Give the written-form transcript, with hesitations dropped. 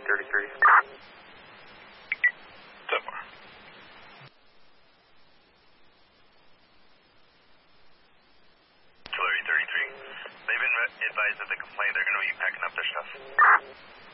33. So far. Artillery 33. They've been advised of the complaint. They're going to be packing up their stuff.